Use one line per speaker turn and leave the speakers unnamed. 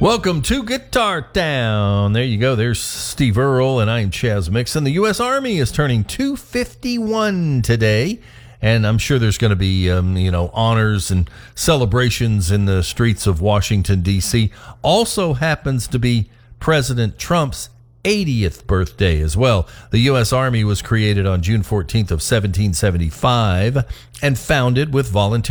Welcome to Guitar Town. There you go. There's Steve Earle, and I'm Chaz Mixon. The U.S. Army is turning 251 today, and I'm sure there's going to be, honors and celebrations in the streets of Washington, D.C. Also happens to be President Trump's 80th birthday as well. The U.S. Army was created on June 14th of 1775 and founded with volunteers